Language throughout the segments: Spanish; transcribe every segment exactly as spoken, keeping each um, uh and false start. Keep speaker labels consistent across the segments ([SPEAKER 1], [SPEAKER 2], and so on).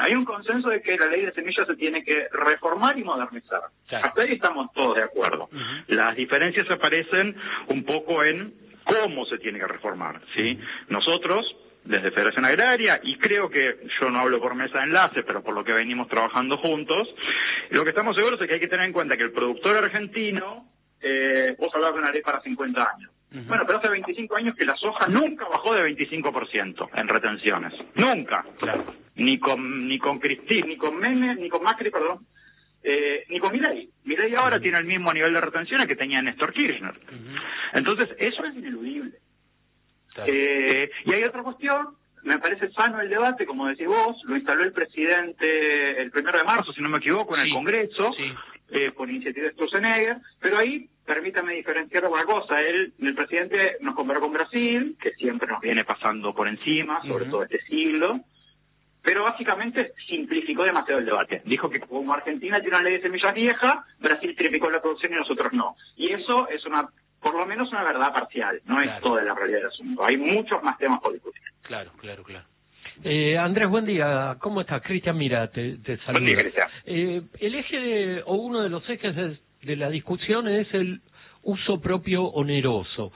[SPEAKER 1] hay un consenso de que la ley de semillas se tiene que reformar y modernizar. Claro. Hasta ahí estamos todos de acuerdo. Uh-huh. Las diferencias aparecen un poco en cómo se tiene que reformar, ¿sí? Nosotros, desde Federación Agraria, y creo que yo no hablo por mesa de enlace, pero por lo que venimos trabajando juntos, lo que estamos seguros es que hay que tener en cuenta que el productor argentino, eh, vos hablabas de una ley para cincuenta años. Uh-huh. Bueno, pero hace veinticinco años que la soja nunca bajó de veinticinco por ciento en retenciones. Nunca. Claro. Ni con ni con Cristina, ni con Menem, ni con Macri, perdón, eh, ni con Milei. Milei ahora uh-huh. tiene el mismo nivel de retenciones que tenía Néstor Kirchner. Uh-huh. Entonces, eso es ineludible. Claro. Eh, y hay otra cuestión, me parece sano el debate, como decís vos, lo instaló el presidente el primero de marzo, si no me equivoco, en sí. el Congreso, sí. eh, por iniciativa de Sturzenegger, pero ahí, permítame diferenciar una cosa, él, el presidente nos comparó con Brasil, que siempre nos viene pasando por encima, sobre uh-huh. todo este siglo, pero básicamente simplificó demasiado el debate. Dijo que como Argentina tiene una ley de semillas vieja, Brasil triplicó la producción y nosotros no. Y eso es una, por lo menos una verdad parcial, no claro. es toda la realidad del asunto. Hay muchos más temas por discutir.
[SPEAKER 2] Claro, claro, claro. Eh, Andrés, buen día. ¿Cómo estás? Cristian, mira, te, te saludo.
[SPEAKER 1] Buen día, Cristian.
[SPEAKER 2] Eh, el eje de, o uno de los ejes de, de la discusión es el uso propio oneroso.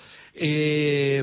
[SPEAKER 2] Eh,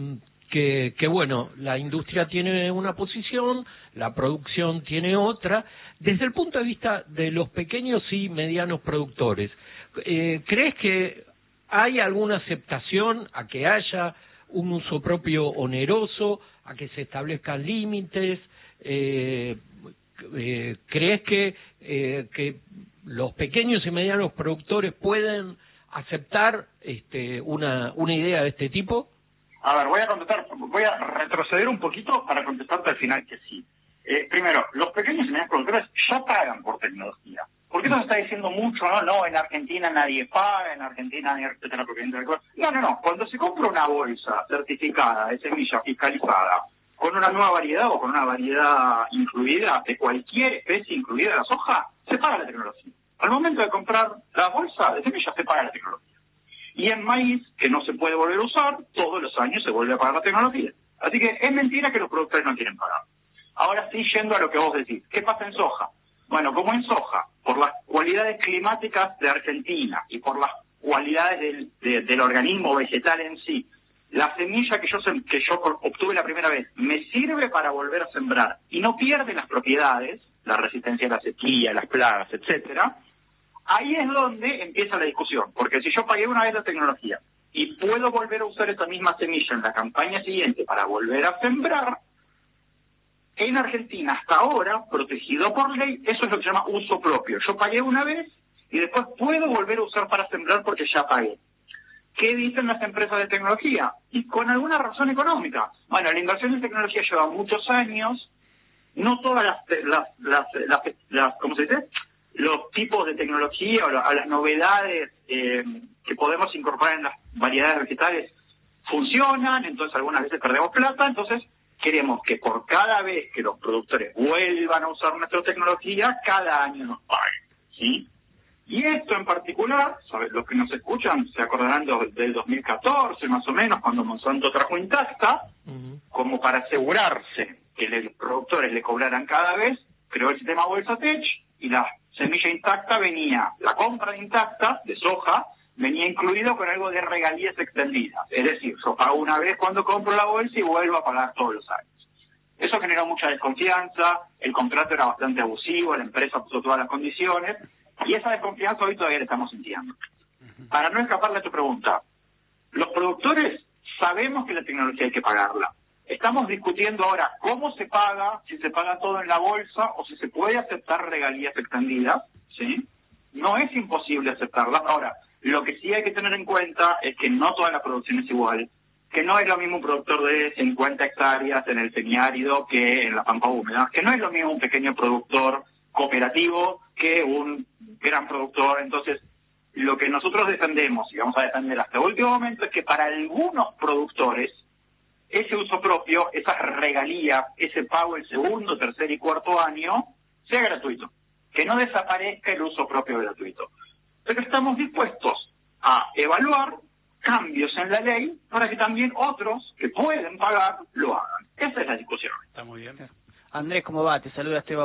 [SPEAKER 2] que, que bueno, la industria tiene una posición, la producción tiene otra. Desde el punto de vista de los pequeños y medianos productores, eh, ¿crees que hay alguna aceptación a que haya un uso propio oneroso, a que se establezcan límites? Eh, eh, ¿Crees que, eh, que los pequeños y medianos productores pueden aceptar este, una, una idea de este tipo?
[SPEAKER 1] A ver, voy a contestar, voy a retroceder un poquito para contestarte al final que sí. Eh, primero, los pequeños y medianos productores ya pagan por tecnología. ¿Por qué no se está diciendo mucho, no? No, en Argentina nadie paga, en Argentina nadie respeta la propiedad intelectual. No, no, no. Cuando se compra una bolsa certificada de semilla fiscalizada con una nueva variedad o con una variedad incluida de cualquier especie incluida la soja, se paga la tecnología. Al momento de comprar la bolsa de semilla se paga la tecnología. Y en maíz, que no se puede volver a usar, todos los años se vuelve a pagar la tecnología. Así que es mentira que los productores no quieren pagar. Ahora sí, yendo a lo que vos decís. ¿Qué pasa en soja? Bueno, como en soja, por las cualidades climáticas de Argentina y por las cualidades del, de, del organismo vegetal en sí, la semilla que yo que yo obtuve la primera vez me sirve para volver a sembrar y no pierde las propiedades, la resistencia a la sequía, las plagas, etcétera. Ahí es donde empieza la discusión, porque si yo pagué una vez la tecnología y puedo volver a usar esa misma semilla en la campaña siguiente para volver a sembrar, en Argentina hasta ahora, protegido por ley, eso es lo que se llama uso propio. Yo pagué una vez y después puedo volver a usar para sembrar porque ya pagué. ¿Qué dicen las empresas de tecnología? Y con alguna razón económica. Bueno, la inversión en tecnología lleva muchos años, no todas las, las, las, las, las ¿cómo se dice?, los tipos de tecnología o a las novedades eh, que podemos incorporar en las variedades vegetales funcionan, entonces algunas veces perdemos plata, entonces queremos que por cada vez que los productores vuelvan a usar nuestra tecnología, cada año nos paguen, ¿sí? Y esto en particular, ¿sabes? Los que nos escuchan se acordarán del dos mil catorce más o menos, cuando Monsanto trajo Intacta, uh-huh. como para asegurarse que los productores le cobraran cada vez, creó el sistema Bolsa Tech y la semilla Intacta venía, la compra de Intacta, de soja, venía incluido con algo de regalías extendidas. Es decir, yo pago una vez cuando compro la bolsa y vuelvo a pagar todos los años. Eso generó mucha desconfianza, el contrato era bastante abusivo, la empresa puso todas las condiciones, y esa desconfianza hoy todavía la estamos sintiendo. Para no escaparle a tu pregunta, los productores sabemos que la tecnología hay que pagarla. Estamos discutiendo ahora cómo se paga, si se paga todo en la bolsa o si se puede aceptar regalías extendidas, ¿sí? No es imposible aceptarlas. Ahora, lo que sí hay que tener en cuenta es que no toda la producción es igual, que no es lo mismo un productor de cincuenta hectáreas en el semiárido que en la pampa húmeda, que no es lo mismo un pequeño productor cooperativo que un gran productor. Entonces, lo que nosotros defendemos, y vamos a defender hasta el último momento, es que para algunos productores, ese uso propio, esa regalía, ese pago el segundo, tercer y cuarto año, sea gratuito. Que no desaparezca el uso propio gratuito. Pero estamos dispuestos a evaluar cambios en la ley para que también otros que pueden pagar lo hagan. Esa es la discusión.
[SPEAKER 3] Está muy bien. Andrés, ¿cómo va? Te saluda Esteban.